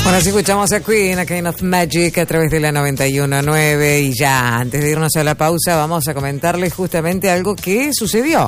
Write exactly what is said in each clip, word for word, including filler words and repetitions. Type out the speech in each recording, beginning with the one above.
Bueno, así escuchamos a Queen, a Kind of Magic, a través de la noventa y uno punto nueve. Y ya, antes de irnos a la pausa, vamos a comentarles justamente algo que sucedió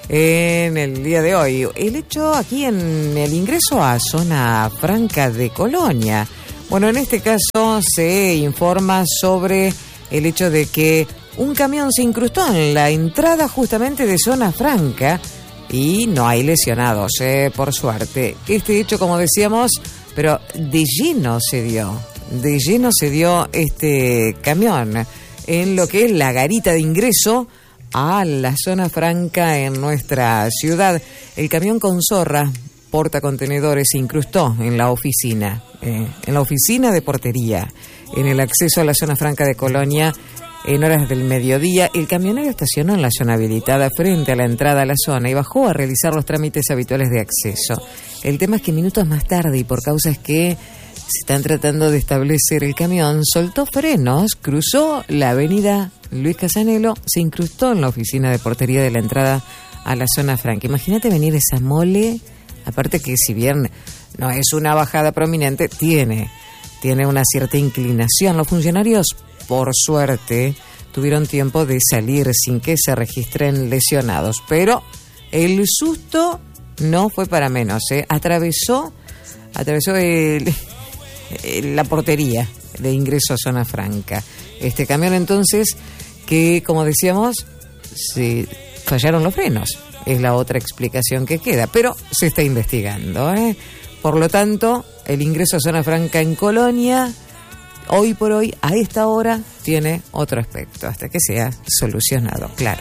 en el día de hoy. El hecho aquí en el ingreso a Zona Franca de Colonia. Bueno, en este caso se informa sobre el hecho de que un camión se incrustó en la entrada justamente de Zona Franca y no hay lesionados, eh, por suerte. Este hecho, como decíamos, pero de lleno se dio, de lleno se dio este camión en lo que es la garita de ingreso a la Zona Franca en nuestra ciudad. El camión con zorra portacontenedores se incrustó en la oficina, eh, en la oficina de portería, en el acceso a la Zona Franca de Colonia. En horas del mediodía, el camionero estacionó en la zona habilitada frente a la entrada a la zona y bajó a realizar los trámites habituales de acceso. El tema es que minutos más tarde, y por causas que se están tratando de establecer, el camión soltó frenos, cruzó la avenida Luis Casanelo, se incrustó en la oficina de portería de la entrada a la Zona Franca. Imagínate venir esa mole, aparte que si bien no es una bajada prominente, tiene, tiene una cierta inclinación. Los funcionarios, por suerte, tuvieron tiempo de salir sin que se registren lesionados. Pero el susto no fue para menos, ¿eh? Atravesó, atravesó el, el, la portería de ingreso a Zona Franca. Este camión, entonces, que, como decíamos, se fallaron los frenos. Es la otra explicación que queda, pero se está investigando, ¿eh? Por lo tanto, el ingreso a Zona Franca en Colonia, hoy por hoy, a esta hora, tiene otro aspecto, hasta que sea solucionado, claro.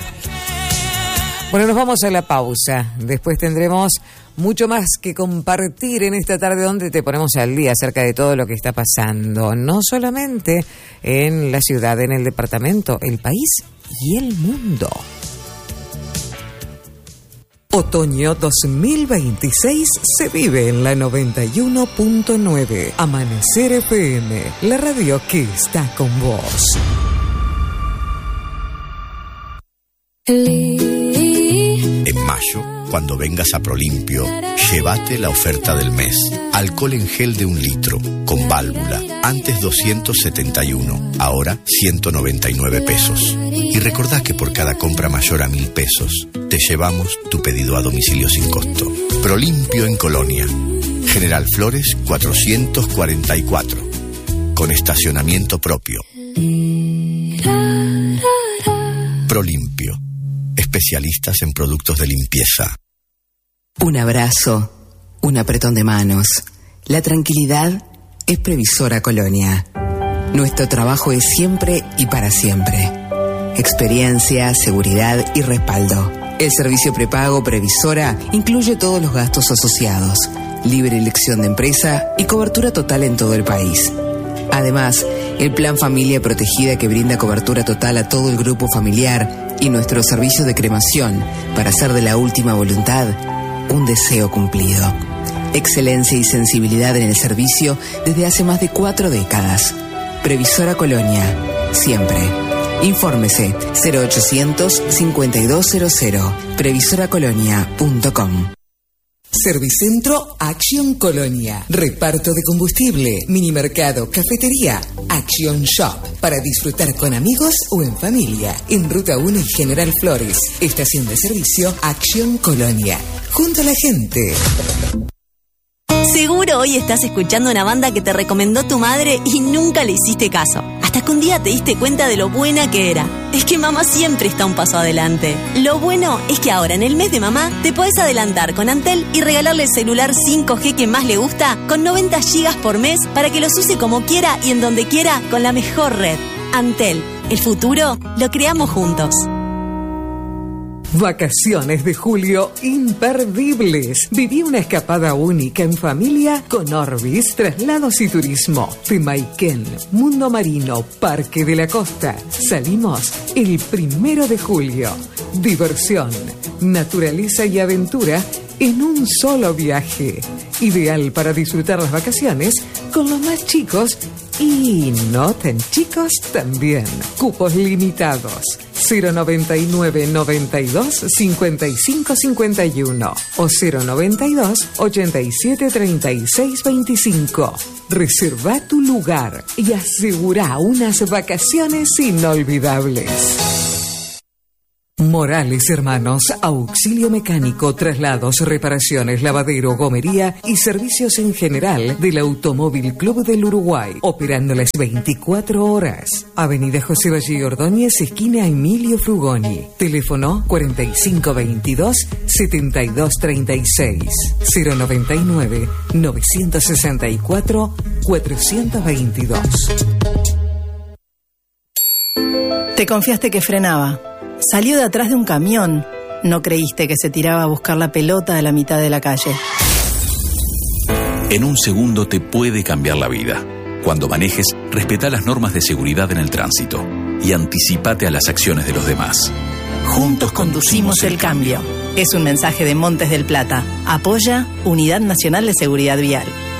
Bueno, nos vamos a la pausa. Después tendremos mucho más que compartir en esta tarde, donde te ponemos al día acerca de todo lo que está pasando, no solamente en la ciudad, en el departamento, el país y el mundo. Otoño dos mil veintiséis se vive en la noventa y uno punto nueve. Amanecer F M, la radio que está con vos. En mayo, cuando vengas a Prolimpio, llévate la oferta del mes. Alcohol en gel de un litro, con válvula, antes doscientos setenta y uno, ahora ciento noventa y nueve pesos. Y recordá que por cada compra mayor a mil pesos, te llevamos tu pedido a domicilio sin costo. Prolimpio en Colonia, General Flores cuatrocientos cuarenta y cuatro, con estacionamiento propio. Prolimpio, especialistas en productos de limpieza. Un abrazo, un apretón de manos. La tranquilidad es Previsora Colonia. Nuestro trabajo es siempre y para siempre. Experiencia, seguridad y respaldo. El servicio prepago Previsora incluye todos los gastos asociados, libre elección de empresa y cobertura total en todo el país. Además, el Plan Familia Protegida, que brinda cobertura total a todo el grupo familiar, y nuestro servicio de cremación para hacer de la última voluntad un deseo cumplido. Excelencia y sensibilidad en el servicio desde hace más de cuatro décadas. Previsora Colonia, siempre. Infórmese cero ochocientos cincuenta y dos cero cero, previsora colonia punto com. Servicentro Action Colonia. Reparto de combustible, minimercado, cafetería, Action Shop. Para disfrutar con amigos o en familia. En Ruta uno y General Flores. Estación de servicio Action Colonia. Junto a la gente. Seguro hoy estás escuchando una banda que te recomendó tu madre y nunca le hiciste caso. Hasta que un día te diste cuenta de lo buena que era. Es que mamá siempre está un paso adelante. Lo bueno es que ahora en el mes de mamá te podés adelantar con Antel y regalarle el celular cinco G que más le gusta con noventa gigas por mes para que los use como quiera y en donde quiera con la mejor red. Antel, el futuro lo creamos juntos. Vacaciones de julio imperdibles. Viví una escapada única en familia con Orbis, Traslados y Turismo. Temaiken, Mundo Marino, Parque de la Costa. Salimos el primero de julio. Diversión, naturaleza y aventura en un solo viaje. Ideal para disfrutar las vacaciones con los más chicos y no tan chicos también. Cupos limitados. cero noventa y nueve noventa y dos cincuenta y cinco cincuenta y uno o cero noventa y dos ochenta y siete treinta y seis veinticinco. Reserva tu lugar y asegura unas vacaciones inolvidables. Morales Hermanos, auxilio mecánico, traslados, reparaciones, lavadero, gomería y servicios en general del Automóvil Club del Uruguay, operando las veinticuatro horas. Avenida José Valle Ordóñez, esquina Emilio Frugoni. Teléfono cuarenta y cinco veintidós setenta y dos treinta y seis, cero noventa y nueve novecientos sesenta y cuatro cuatrocientos veintidós. Te confiaste que frenaba. Salió de atrás de un camión. No creíste que se tiraba a buscar la pelota a la mitad de la calle. En un segundo te puede cambiar la vida. Cuando manejes, respeta las normas de seguridad en el tránsito y anticipate a las acciones de los demás. Juntos conducimos el cambio. Es un mensaje de Montes del Plata. Apoya Unidad Nacional de Seguridad Vial.